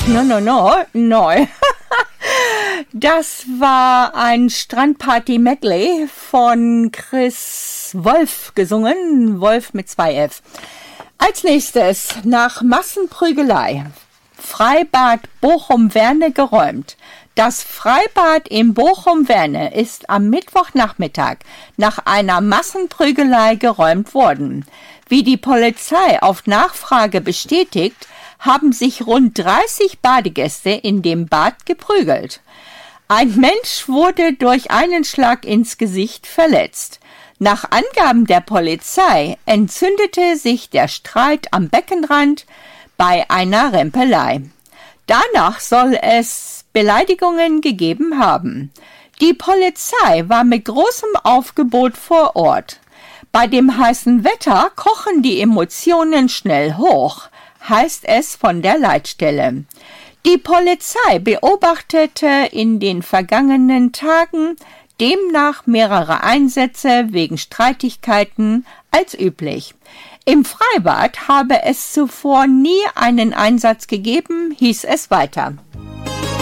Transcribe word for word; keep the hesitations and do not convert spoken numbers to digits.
no, no, no, neu. Das war ein Strandparty-Medley von Chris Wolf gesungen, Wolf mit zwei F. Als nächstes, nach Massenprügelei, Freibad Bochum-Werne geräumt. Das Freibad in Bochum-Werne ist am Mittwochnachmittag nach einer Massenprügelei geräumt worden. Wie die Polizei auf Nachfrage bestätigt, haben sich rund dreißig Badegäste in dem Bad geprügelt. Ein Mensch wurde durch einen Schlag ins Gesicht verletzt. Nach Angaben der Polizei entzündete sich der Streit am Beckenrand bei einer Rempelei. Danach soll es Beleidigungen gegeben haben. Die Polizei war mit großem Aufgebot vor Ort. Bei dem heißen Wetter kochen die Emotionen schnell hoch, heißt es von der Leitstelle. Die Polizei beobachtete in den vergangenen Tagen demnach mehrere Einsätze wegen Streitigkeiten als üblich. Im Freibad habe es zuvor nie einen Einsatz gegeben, hieß es weiter.